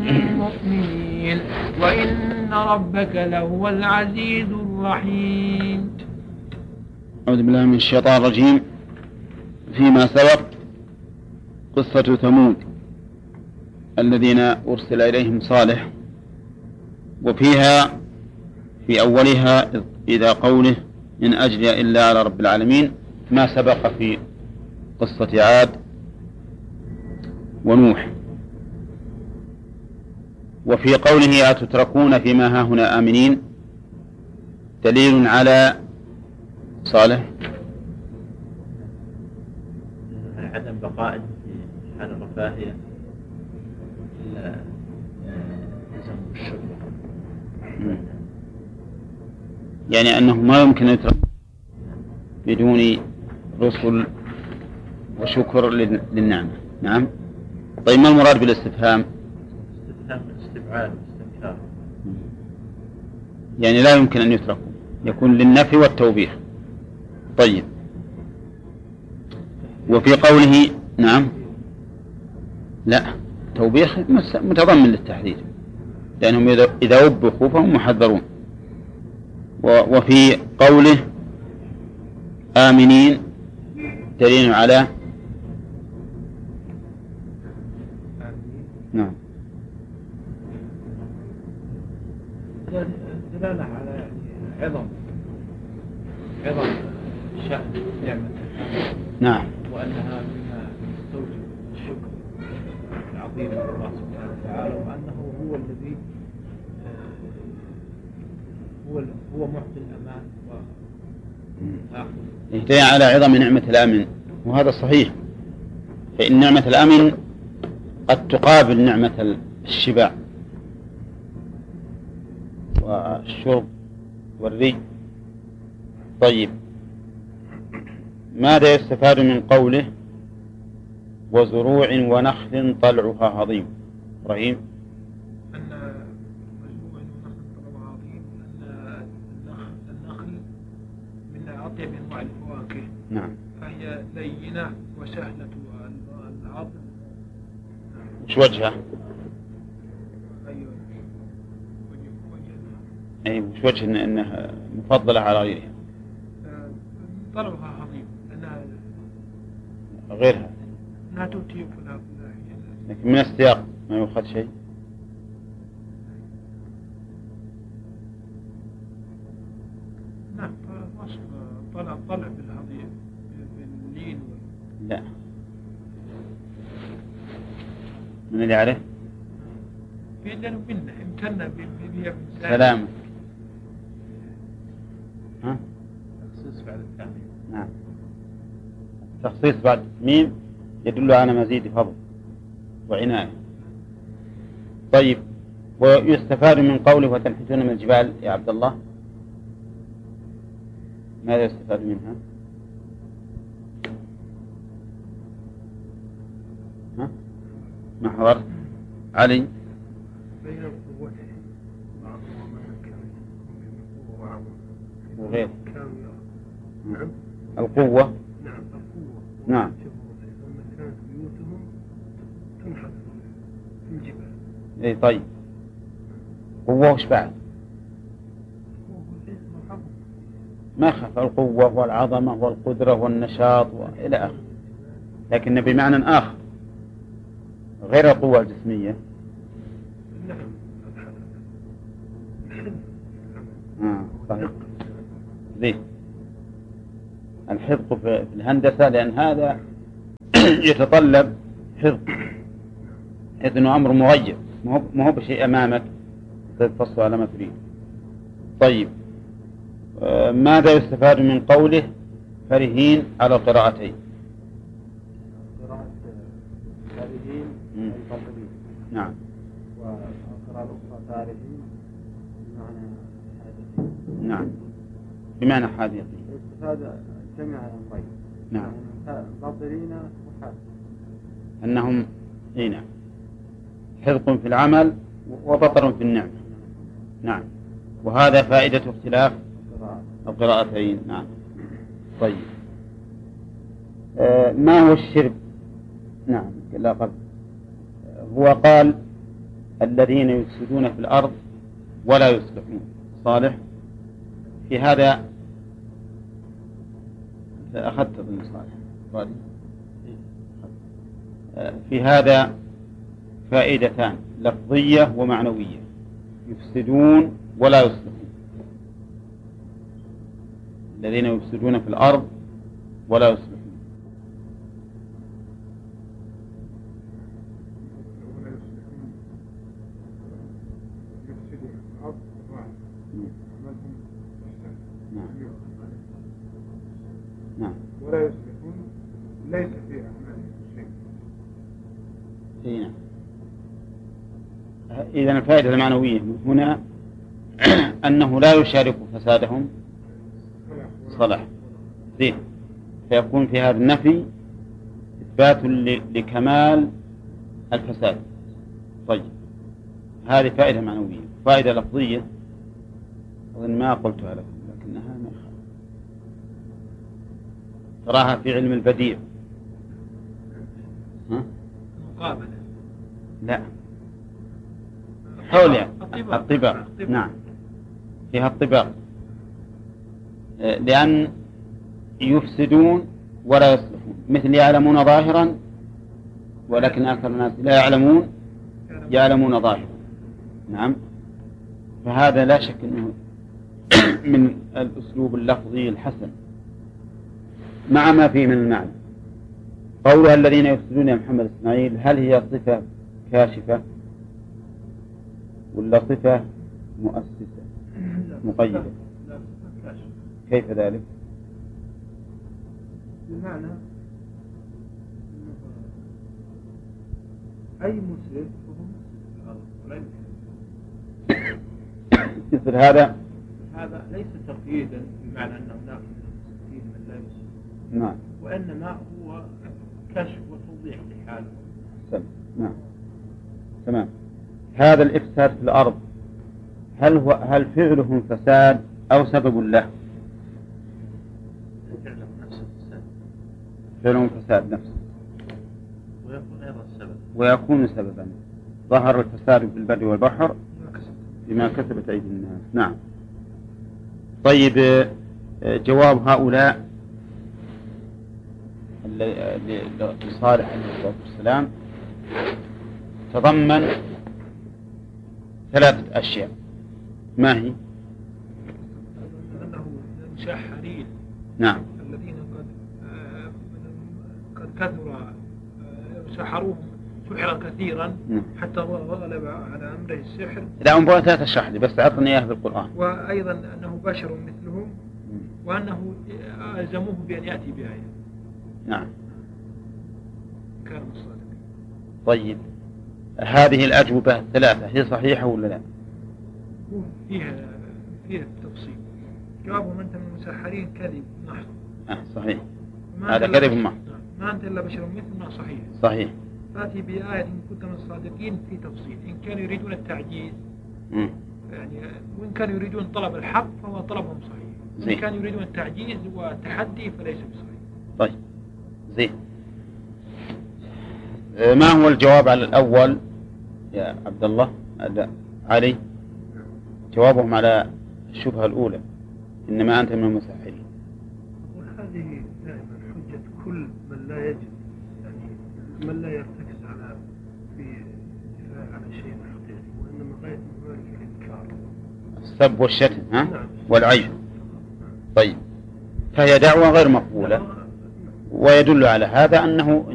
المؤمنين وإن ربك لهو العزيز الرحيم. أعوذ بالله من الشيطان الرجيم. فيما سبق قصة ثمود الذين أرسل إليهم صالح، وفيها في أولها إذا قوله إن أجري إلا على رب العالمين، ما سبق في قصة عاد ونوح. وفي قوله أتتركون فيما هاهنا آمنين دليل على صالح عدم بقاء في حال الرفاهية إلا لزم الشكر، يعني أنه ما يمكن أن يترك بدون رسل وشكر للنعمة. نعم. طيب ما المراد بالاستفهام؟ استفهام استبعاد واستنكار، يعني لا يمكن أن يتركوا، يكون للنفي والتوبيخ. طيب. وفي قوله نعم لا توبيخ متضمن للتحذير، لأنهم إذا وبخوا فهم محذرون. وفي قوله آمنين دليل على نعم دلالة على عظم شأن نعمة نعم، وأنها مما تستوجب الشكر العظيم لله سبحانه وتعالى، وأنه هو الذي هو معطي الأمان دليل على عظم نعمة الأمن، وهذا صحيح، فإن نعمة الأمن قد تقابل نعمة الشبع والشرب والري. طيب، ماذا يستفاد من قوله وزروع ونخل طلعها هضيم؟ إبراهيم. أن مزروع ونخل طلعها هضيم، أن النخل من أطيب أنواع الفواكه. نعم. فهي لينة وسهلة العظم. وش وجهها؟ أي وش وجه أنها مفضلة على غيرها؟ طلعها هضيم، أنها غيرها أنها تؤتي كلها، لكن من السياق ما يؤخذ شيء. نعم، طلع بالهضيم باللين لا، من اللي يعرف؟ في لأنه منه امتنى بها سلام. ها؟ تخصيص بعد التعميم. نعم، تخصيص بعد التعميم يدل على مزيد فضل وعناية. طيب، ويستفاد من قوله وتنحتون من الجبال يا عبد الله، ماذا يستفاد منها؟ ها؟ ما حضرت علي؟ بين القوة بعضهم ما كان وعظم وغير نعم القوة. نعم القوة. نعم. لما كانت بيوتهم تنحت في الجبال. اي طيب، قوة وش بعد؟ ما خف القوة والعظمة والقدرة والنشاط وإلى آخره، لكن بمعنى آخر غير القوة الجسمية. صحيح. ليه؟ الحذق في الهندسة، لأن هذا يتطلب حذق، حيث أنه أمر مغير، ما هو بشيء أمامك تفصل على ما تريد. طيب، ماذا يستفاد من قوله فرهين على القراءتين؟ قراءة فرهين الفضلين. نعم. والقراءة الأخرى فارهين بمعنى حادثين. نعم، بمعنى حادثين. استفاد جميع الأمرين. نعم. فاضلين وحادثين. أنهم نعم، حذق في العمل وبطر في النعمة. نعم، وهذا فائدة اختلاف القراءتين. نعم. طيب، ما هو الشرب؟ نعم، لا قبل. هو قال الذين يفسدون في الأرض ولا يصلحون. صالح في هذا أخذت ابن صالح في هذا فائدتان لفظية ومعنوية: يفسدون ولا يصلحون، الذين يفسدون في الأرض ولا يصلحون. نعم. ولا يصلحون ليس في أعمالهم شيء. نعم. إذن الفائدة المعنوية هنا أنه لا يشارك فسادهم صلاح. زين، فيكون في هذا النفي إثبات لكمال الفساد. طيب، هذه فائدة معنوية. فائدة لفظية أظن ما قلتها لكم لكنها ما يخالف، تراها في علم البديع. مقابلة. لا، حول يعني الطباق. نعم، فيها الطباق، لأن يفسدون ولا يصلحون، مثل يعلمون ظاهرا ولكن أكثر الناس لا يعلمون ظاهرا. نعم، فهذا لا شك أنه من الأسلوب اللفظي الحسن مع ما فيه من المعنى. قولها الذين يفسدون يا محمد إسماعيل، هل هي صفة كاشفة ولا صفة مؤسسة مقيدة؟ كيف ذلك؟ بمعنى أي مسلم فهو مسلم. مثل هذا ليس تقييدا بمعنى أن هناك من لا يسلم. نعم. وإنما هو كشف وتوضيح لحاله. نعم، تمام. هذا الإفساد في الأرض هل فعلهم فساد أو سبب له؟ فعلهم فساد نفسه ويكون سببا. ظهر الفساد في البر والبحر بما كسبت أيدي الناس. نعم. طيب، جواب هؤلاء لصالح عليه الصلاة والسلام تضمن 3 أشياء. ما هي؟ أنه المشاحرين. نعم. الذين قد كثر سحروهم سحرا كثيرا حتى غلب على أمره السحر. لا، أنبوة 3 أشرح لي بس، أعطني إياه بالقرآن. وأيضا أنه بشر مثلهم وأنه ألزموه بأن يأتي بآية. نعم. كان مصادق. طيب، هذه الأجوبة 3 هي صحيحة ولا لا؟ فيها التفصيل. جوابهم أنت من المسحرين كذب محض. صحيح، هذا كذب محض. ما أنت إلا بشر مثلنا. صحيح. فأتي بآية إن كنت من الصادقين في تفصيل. إن كانوا يريدون التعجيز يعني، وإن كانوا يريدون طلب الحق فهو طلبهم صحيح. إن كانوا يريدون التعجيز والتحدي فليس بصحيح. طيب، زين. ما هو الجواب على الأول يا عبد الله علي؟ جوابهم على الشبهة الأولى إنما أنت من المسحرين. وهذه دائما حجة كل من لا يجد، يعني من لا يرتكز على شيء حقيقي، وإنما غاية من ذلك الإنكار، السب والشتم والعيب. طيب، فهي دعوة غير مقبولة، ويدل على هذا أنه